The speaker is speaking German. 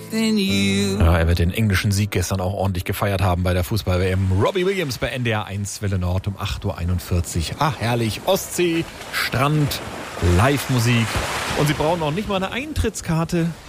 than you. Ja, er wird den englischen Sieg gestern auch ordentlich gefeiert haben bei der Fußball-WM. Robbie Williams bei NDR 1 Welle Nord um 8.41 Uhr. Ach, herrlich. Ostsee, Strand, Live-Musik. Und Sie brauchen noch nicht mal eine Eintrittskarte.